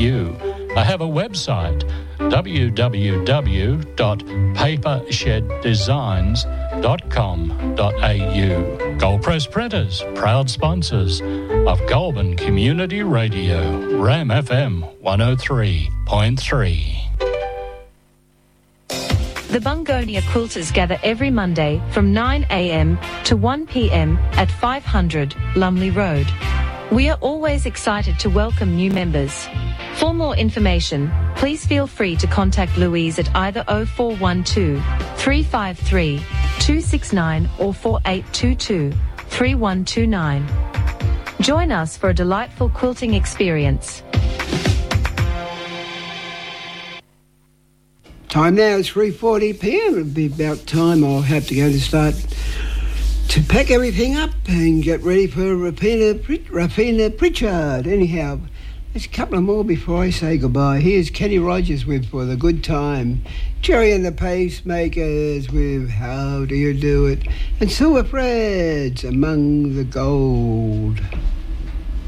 I have a website, www.papersheddesigns.com.au. Goldpress Printers, proud sponsors of Goulburn Community Radio, RAM FM 103.3. The Bungonia Quilters gather every Monday from 9 a.m. to 1 p.m. at 500 Lumley Road. We are always excited to welcome new members. For more information, please feel free to contact Louise at either 0412 353 269 or 4822 3129. Join us for a delightful quilting experience. Time now is 3:40 p.m. It'll be about time I'll have to go to start to pack everything up and get ready for Rafina Pritchard. Anyhow, there's a couple of more before I say goodbye. Here's Kenny Rogers with For the Good Time, Jerry and the Pacemakers with How Do You Do It, and Silver Threads Among the Gold.